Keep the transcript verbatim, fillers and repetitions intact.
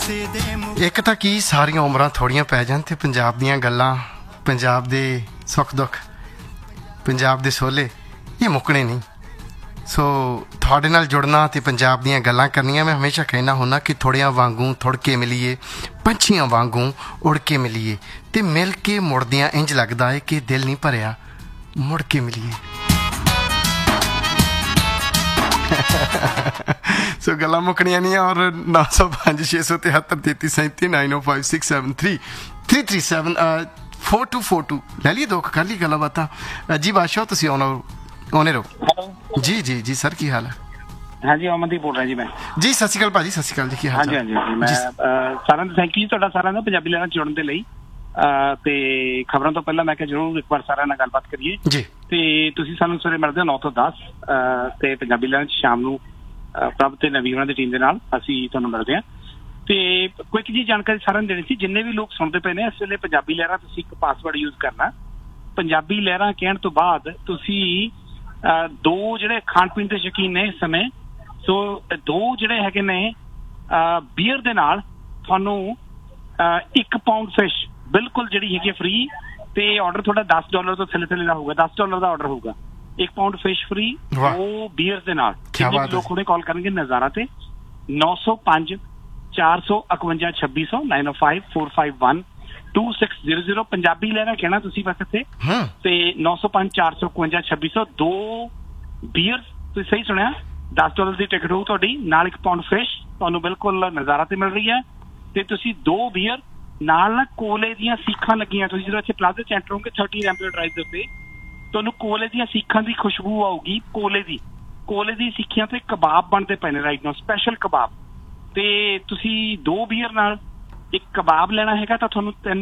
ਇੱਕ ਤਾਂ ਕੀ ਸਾਰੀਆਂ ਉਮਰਾਂ ਥੋੜੀਆਂ ਪੈ ਜਾਣ ਤੇ ਪੰਜਾਬ ਦੀਆਂ ਗੱਲਾਂ, ਪੰਜਾਬ ਦੇ ਸੁੱਖ ਦੁੱਖ, ਪੰਜਾਬ ਦੇ ਸੋਲੇ ਇਹ ਮੁੱਕਣੇ ਨਹੀਂ। ਸੋ ਤੁਹਾਡੇ ਨਾਲ ਜੁੜਨਾ ਤੇ ਪੰਜਾਬ ਦੀਆਂ ਗੱਲਾਂ ਕਰਨੀਆਂ, ਮੈਂ ਹਮੇਸ਼ਾ ਕਹਿਣਾ ਹੁੰਦਾ ਕਿ ਥੋੜਿਆਂ ਵਾਂਗੂ ਥੁੜ ਕੇ ਮਿਲੀਏ, ਪੰਛੀਆਂ ਵਾਂਗੂ ਉੜ ਕੇ ਮਿਲੀਏ, ਤੇ ਮਿਲ ਕੇ ਮੁੜਦਿਆਂ ਇੰਜ ਲੱਗਦਾ ਹੈ ਕਿ ਦਿਲ ਨਹੀਂ ਭਰਿਆ, ਮੁੜ ਕੇ ਮਿਲੀਏ। ਸੋ ਗੱਲਾਂ ਮੁੱਕਣੀਆਂ ਨਹੀਂ। ਔਰ ਨੌ ਸੌ ਪੰਜ ਛੇ ਸੌ ਤਿਹੱਤਰ ਤੇਤੀ ਸੈਂਤੀ ਨਾਈਨ ਓ five six seven three three three seven four two four two ਲੈ ਲਈਏ ਦੁੱਖ ਕਰ ਲਈ ਗੱਲਾਂ ਬਾਤਾਂ। ਜੀ ਬਾਦਸ਼ਾਹ ਤੁਸੀਂ ਆਉਣਾ ਆਉਣੇ ਰਹੋ। ਜੀ ਜੀ ਜੀ ਸਰ ਕੀ ਹਾਲ ਹੈ? ਹਾਂਜੀ ਅਮਨਦੀਪ ਬੋਲ ਰਿਹਾ ਜੀ ਮੈਂ। ਜੀ ਸਤਿ ਸ਼੍ਰੀ ਅਕਾਲ ਭਾਜੀ, ਸਤਿ ਸ਼੍ਰੀ ਅਕਾਲ ਜੀ, ਕੀ ਹਾਲ? ਹਾਂਜੀ ਹਾਂਜੀ ਮੈਂ ਸਾਰਿਆਂ ਨੂੰ ਥੈਂਕ ਯੂ ਤੁਹਾਡਾ ਸਾਰਿਆਂ ਦਾ ਪੰਜਾਬੀ ਲਹਿਰਾਂ ਜੁੜਨ ਦੇ ਲਈ। ਤੇ ਖਬਰਾਂ ਤੋਂ ਪਹਿਲਾਂ ਮੈਂ ਕਿਹਾ ਜ਼ਰੂਰ ਇੱਕ ਵਾਰ ਸਾਰਿਆਂ ਨਾਲ ਗੱਲਬਾਤ ਕਰੀਏ ਜੀ। ਤੇ ਤੁਸੀਂ ਸਾਨੂੰ ਸਵੇਰੇ ਮਿਲਦੇ ਹੋ ਨੌ ਤੋਂ ਦਸ ਤੇ ਪੰਜਾਬੀ ਲਹਿਰਾਂ ਸ਼ਾਮ ਨੂੰ ਪ੍ਰਭ ਤੇ ਨਵੀਂ ਉਹਨਾਂ ਦੀ ਟੀਮ ਦੇ ਨਾਲ ਅਸੀਂ ਤੁਹਾਨੂੰ ਮਿਲਦੇ ਹਾਂ। ਤੇ ਕੁਇਕ ਜੀ ਜਾਣਕਾਰੀ ਸਾਰਿਆਂ ਨੂੰ ਦੇਣੀ ਸੀ, ਜਿੰਨੇ ਵੀ ਲੋਕ ਸੁਣਦੇ ਪਏ ਨੇ ਇਸ ਵੇਲੇ ਪੰਜਾਬੀ ਲਹਿਰਾਂ ਤੁਸੀਂ ਇੱਕ ਪਾਸਵਰਡ ਯੂਜ਼ ਕਰਨਾ। ਪੰਜਾਬੀ ਲਹਿਰਾਂ ਕਹਿਣ ਤੋਂ ਬਾਅਦ ਤੁਸੀਂ ਦੋ ਜਿਹੜੇ ਖਾਣ ਪੀਣ ਦੇ ਸ਼ੌਕੀਨ ਨੇ ਇਸ ਸਮੇਂ, ਸੋ ਦੋ ਜਿਹੜੇ ਹੈਗੇ ਨੇ ਬੀਅਰ ਦੇ ਨਾਲ ਤੁਹਾਨੂੰ ਇੱਕ ਪਾਊਂਡ ਫਿਸ਼ ਬਿਲਕੁਲ ਜਿਹੜੀ ਹੈਗੀ ਫ੍ਰੀ, ਤੇ ਆਰਡਰ ਤੁਹਾਡਾ ਦਸ ਡਾਲਰ ਤੋਂ ਥੱਲੇ ਥੱਲੇ ਦਾ ਹੋਊਗਾ, ਦਸ ਡਾਲਰ ਦਾ ਆਰਡਰ ਹੋਊਗਾ, ਇੱਕ ਪਾਊਂਡ ਫਿਸ਼ ਫ੍ਰੀ ਉਹ ਬੀਅਰ ਦੇ ਨਾਲ। ਲੋਕ ਹੁਣੇ ਕਾਲ ਕਰਨਗੇ ਨਜ਼ਾਰਾ ਤੇ ਨੌ ਸੌ ਪੰਜ ਚਾਰ ਸੌ ਇਕਵੰਜਾ ਛੱਬੀ ਸੌ ਨਾਈਨ ਓ five four five one two six zero zero Punjabi ਲਹਿਰਾਂ ਕਹਿਣਾ ਤੁਸੀਂ ਬਸ ਇੱਥੇ, ਤੇ ਨੌ ਸੌ ਪੰਜ ਚਾਰ ਸੌ ਇਕਵੰਜਾ ਛੱਬੀ ਸੌ ਦੋ ਬੀਅਰ ਤੁਸੀਂ ਸਹੀ ਸੁਣਿਆ, ਦਸ ਡਾਲਰ ਦੀ ਟਿਕਟ ਹੋਊ ਤੁਹਾਡੀ, ਨਾਲ ਇੱਕ ਪਾਊਂਡ ਫਿਸ਼ ਤੁਹਾਨੂੰ ਬਿਲਕੁਲ ਨਜ਼ਾਰਾ ਤੇ ਮਿਲ ਰਹੀ ਹੈ। ਤੇ ਤੁਸੀਂ ਦੋ ਬੀਅਰ ਨਾਲ ਨਾ ਕੋਲੇ ਦੀਆਂ ਸੀਖਾਂ ਲੱਗੀਆਂ, ਤੁਸੀਂ ਜਦੋਂ ਇੱਥੇ ਪਲਾਜ਼ਾ ਚ ਐਂਟਰ ਹੋਗੇ ਥਰਟੀ ਰੈਂਪਲ ਡਰਾਈਵ ਦੇ ਉੱਤੇ ਤੁਹਾਨੂੰ ਕੋਲੇ ਦੀਆਂ ਸੀਖਾਂ ਦੀ ਖੁਸ਼ਬੂ ਆਊਗੀ। ਕੋਲੇ ਦੀ ਕੋਲੇ ਦੀ ਸੀਖੀਆਂ ਤੇ ਕਬਾਬ ਬਣਦੇ ਪਏ ਨੇ ਰਾਈਟ ਨਾਓ, ਸਪੈਸ਼ਲ ਕਬਾਬ। ਤੇ ਤੁਸੀਂ ਦੋ ਬੀਅਰ ਨਾਲ ਇੱਕ ਕਬਾਬ ਲੈਣਾ ਹੈਗਾ ਤਾਂ ਤੁਹਾਨੂੰ ਤਿੰਨ